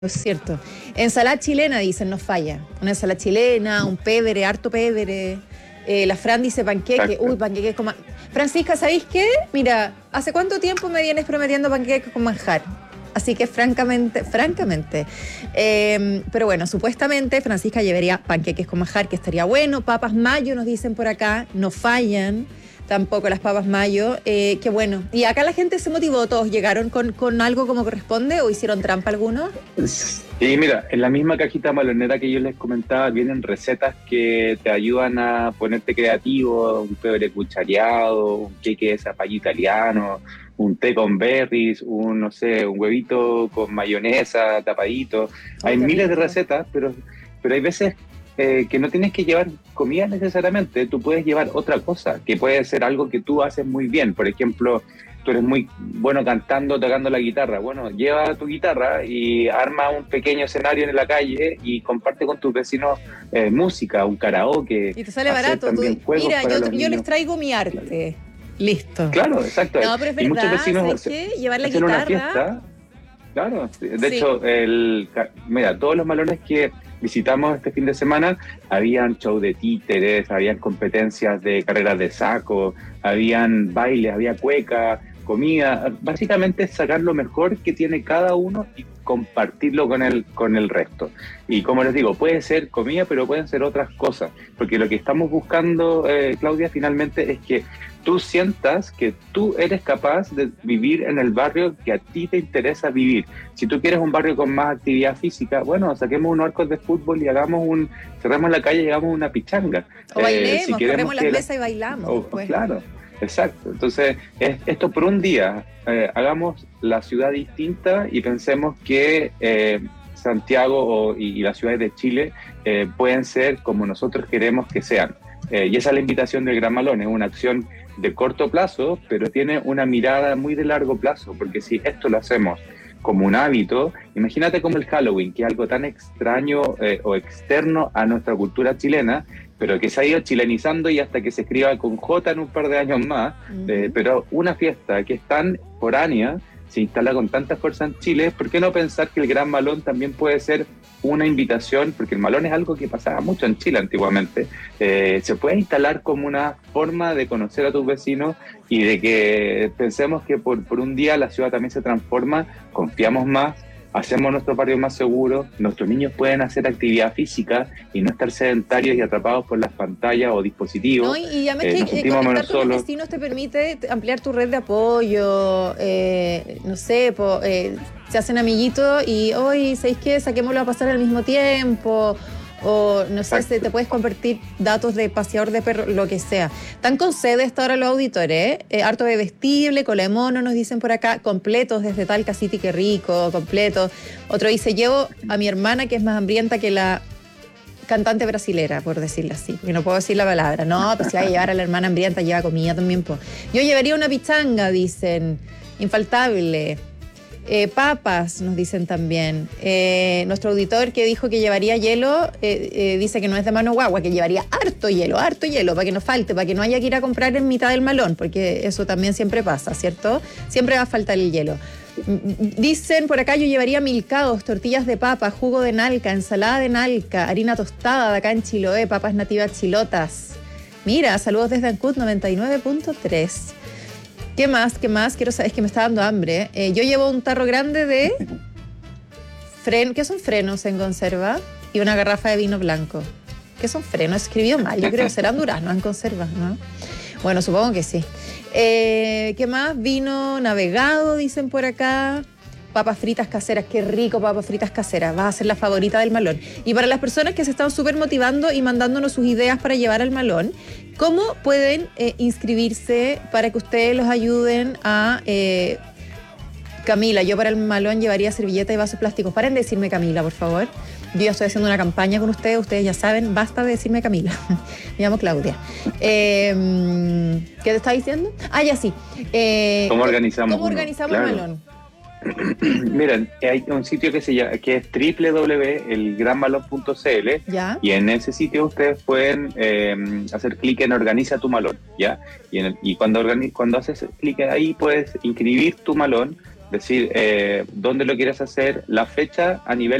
Es cierto. Ensalada chilena, dicen, no falla. Una ensalada chilena, un pévere, harto pévere. La Fran dice panqueque. Exacto. Uy, panqueques con manjar. Francisca, ¿sabéis qué? Mira, ¿hace cuánto tiempo me vienes prometiendo panqueques con manjar? Así que francamente. Pero bueno, supuestamente Francisca llevaría panqueques con manjar, que estaría bueno. Papas mayo, nos dicen por acá, no fallan. Tampoco las papas mayo, qué bueno. ¿Y acá la gente se motivó? ¿Todos llegaron con algo como corresponde o hicieron trampa algunos? Sí, mira, en la misma cajita malonera que yo les comentaba vienen recetas que te ayudan a ponerte creativo, un pebre cuchareado, un queque de zapallo italiano, un té con berries, no sé, un huevito con mayonesa tapadito. Uy, Hay qué miles de rico. recetas, pero hay veces que no tienes que llevar comida necesariamente, tú puedes llevar otra cosa, que puede ser algo que tú haces muy bien. Por ejemplo, tú eres muy bueno cantando, tocando la guitarra. Bueno, lleva tu guitarra y arma un pequeño escenario en la calle y comparte con tus vecinos música, un karaoke, Y te sale hacer barato. también juegos Mira, para los yo les niños. traigo mi arte. Listo. Claro, exacto. No, pero es Y muchos verdad, ¿sabes vecinos qué? Llevar la hacen una guitarra. fiesta. Claro, de Sí. hecho, mira, todos los malones que visitamos este fin de semana, habían show de títeres, habían competencias de carreras de saco, habían bailes, había cueca, comida, básicamente es sacar lo mejor que tiene cada uno y compartirlo con el resto. Y como les digo, puede ser comida, pero pueden ser otras cosas, porque lo que estamos buscando, Claudia, finalmente es que tú sientas que tú eres capaz de vivir en el barrio que a ti te interesa vivir. Si tú quieres un barrio con más actividad física, bueno, saquemos unos arcos de fútbol y cerremos la calle y hagamos una pichanga. O Si bailemos, queremos corremos las que mesas y bailamos después. claro, exacto. Entonces, esto por un día, hagamos la ciudad distinta y pensemos que Santiago y las ciudades de Chile pueden ser como nosotros queremos que sean. Y esa es la invitación del Gran Malón, es una acción de corto plazo, pero tiene una mirada muy de largo plazo, porque si esto lo hacemos como un hábito, imagínate como el Halloween, que es algo tan extraño o externo a nuestra cultura chilena, pero que se ha ido chilenizando y hasta que se escriba con J en un par de años más, pero una fiesta que es tan foránea, se instala con tanta fuerza en Chile, ¿por qué no pensar que el Gran Malón también puede ser una invitación? Porque el malón es algo que pasaba mucho en Chile antiguamente. Se puede instalar como una forma de conocer a tus vecinos y de que pensemos que por un día la ciudad también se transforma, confiamos más, hacemos nuestro barrio más seguro, nuestros niños pueden hacer actividad física y no estar sedentarios y atrapados por las pantallas o No, dispositivos. y además Nos que sentimos conectar menos con los solos. vecinos te permite ampliar tu red de apoyo, no sé, se hacen amiguitos y hoy, ¿sabéis qué? Saquémoslo a pasar al mismo tiempo, o no sé, Exacto. te puedes compartir datos de paseador de perro, lo que sea. Están con sede hasta ahora los auditores, harto de vestible, cola de mono, nos dicen por acá, completos desde Talca City, qué rico, completos. Otro dice, llevo a mi hermana que es más hambrienta que la cantante brasilera, por decirlo así, porque no puedo decir la palabra. No, pues si va a llevar a la hermana hambrienta, lleva comida también. Po. Yo llevaría una pichanga, dicen, infaltable. Papas, nos dicen también. Nuestro auditor que dijo que llevaría hielo, dice que no es de mano guagua, que llevaría harto hielo, para que no falte, para que no haya que ir a comprar en mitad del malón, porque eso también siempre pasa, ¿cierto? Siempre va a faltar el hielo. Dicen por acá, yo llevaría milcaos, tortillas de papa, jugo de nalca, ensalada de nalca, harina tostada de acá en Chiloé, papas nativas chilotas. Mira, saludos desde Ancud 99.3. ¿Qué más? Quiero saber, es que me está dando hambre. Yo llevo un tarro grande de ¿qué son frenos en conserva? Y una garrafa de vino blanco. ¿Qué son frenos? Escribió mal, yo creo que serán duraznos en conserva, ¿no? Bueno, supongo que sí. ¿Qué más? Vino navegado, dicen por acá. Papas fritas caseras, qué rico, papas fritas caseras. Va a ser la favorita del malón. Y para las personas que se están súper motivando y mandándonos sus ideas para llevar al malón, ¿cómo pueden inscribirse para que ustedes los ayuden a... Camila, yo para el malón llevaría servilleta y vasos plásticos. Paren de decirme Camila, por favor. Yo ya estoy haciendo una campaña con ustedes ya saben, basta de decirme Camila. Me llamo Claudia. ¿Qué te estaba diciendo? Ah, ya sí. ¿Cómo organizamos? ¿Cómo organizamos el malón? Miren, hay un sitio que es www.elgranmalón.cl. ¿Ya? Y en ese sitio ustedes pueden hacer clic en Organiza tu malón, ¿ya? Y cuando haces clic ahí puedes inscribir tu malón decir dónde lo quieres hacer, la fecha a nivel